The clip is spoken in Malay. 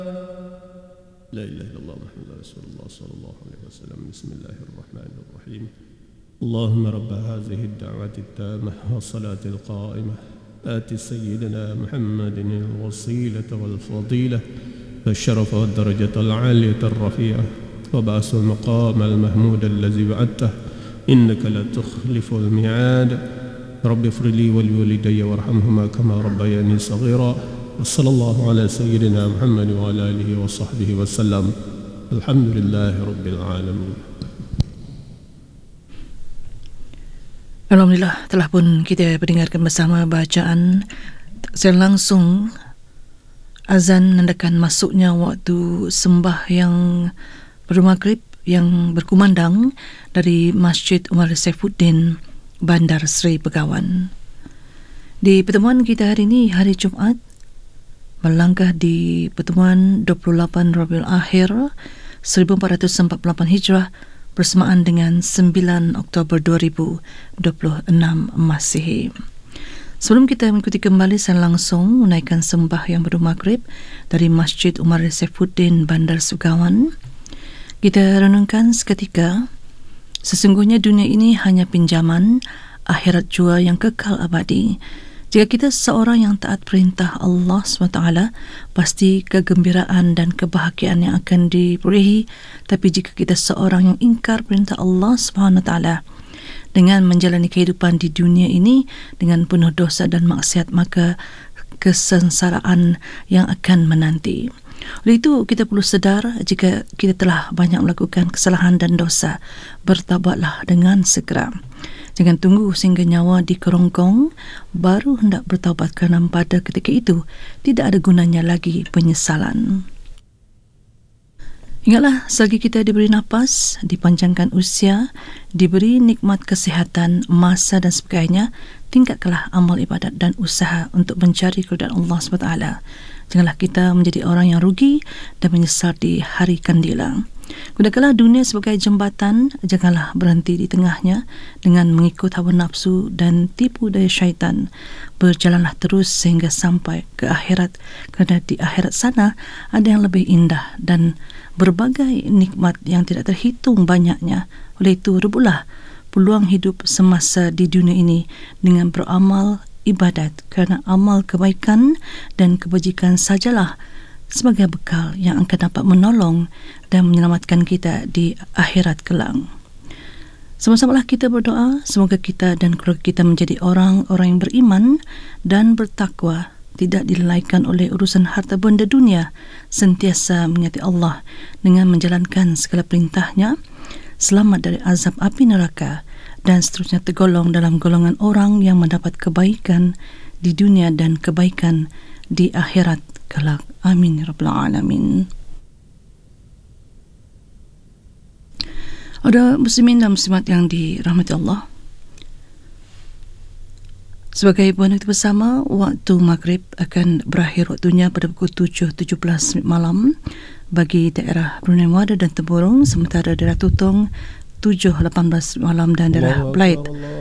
لا إله إلا الله محمد رسول الله صلى الله عليه وسلم. بسم الله الرحمن الرحيم. اللهم رب هذه الدعوة التامة والصلاة القائمة آت سيدنا محمد الوسيلة والفضيلة والشرف والدرجة العالية الرفيعة وبعث المقام المحمود الذي وعدته إنك لا تخلف الميعاد. رب اغفر لي ولوالدي وارحمهما كما ربياني صغيرا. وصلى الله على سيدنا محمد وعلى آله وصحبه وسلم. الحمد لله رب العالمين. Alhamdulillah, telah pun kita mendengarkan bersama bacaan secara langsung azan menandakan masuknya waktu sembahyang maghrib yang berkumandang dari Masjid Umar Saifuddin, Bandar Seri Begawan. Di pertemuan kita hari ini, hari Jumaat, melangkah di pertemuan 28 Rabiul Akhir 1448 Hijrah bersamaan dengan 9 Oktober 2026 Masihi. Sebelum kita mengikuti kembali secara langsung menaikkan sembahyang maghrib dari Masjid Umar Saifuddin, Bandar Seri Begawan, kita renungkan seketika, sesungguhnya dunia ini hanya pinjaman, akhirat jua yang kekal abadi. Jika kita seorang yang taat perintah Allah SWT, pasti kegembiraan dan kebahagiaan yang akan diperolehi. Tapi jika kita seorang yang ingkar perintah Allah SWT dengan menjalani kehidupan di dunia ini dengan penuh dosa dan maksiat, maka kesengsaraan yang akan menanti. Oleh itu, kita perlu sedar jika kita telah banyak melakukan kesalahan dan dosa, bertaubatlah dengan segera. Jangan tunggu sehingga nyawa dikerongkong baru hendak bertaubat, kerana pada ketika itu tidak ada gunanya lagi penyesalan. Ingatlah, selagi kita diberi nafas, dipanjangkan usia, diberi nikmat kesihatan, masa dan sebagainya, tingkatkanlah amal ibadat dan usaha untuk mencari keridhaan Allah SWT. Janganlah kita menjadi orang yang rugi dan menyesal di hari kandila. Gunakanlah dunia sebagai jembatan, janganlah berhenti di tengahnya dengan mengikut hawa nafsu dan tipu daya syaitan. Berjalanlah terus sehingga sampai ke akhirat, kerana di akhirat sana ada yang lebih indah dan berbagai nikmat yang tidak terhitung banyaknya. Oleh itu, rebutlah peluang hidup semasa di dunia ini dengan beramal ibadat, kerana amal kebaikan dan kebajikan sajalah sebagai bekal yang akan dapat menolong dan menyelamatkan kita di akhirat kelak. Sama-samalah kita berdoa, semoga kita dan keluarga kita menjadi orang-orang yang beriman dan bertakwa, tidak dilelaikan oleh urusan harta benda dunia, sentiasa mengingati Allah dengan menjalankan segala perintahnya, selamat dari azab api neraka, dan seterusnya tergolong dalam golongan orang yang mendapat kebaikan di dunia dan kebaikan di akhirat kelak. Amin ya rabbal alamin. Ada muslimin dan muslimat yang dirahmati Allah, sebagai bulan kita bersama, waktu maghrib akan berakhir waktunya pada pukul 7.17 malam bagi daerah Brunei Muara dan Temburong, sementara daerah Tutong 7.18 malam dan daerah Belait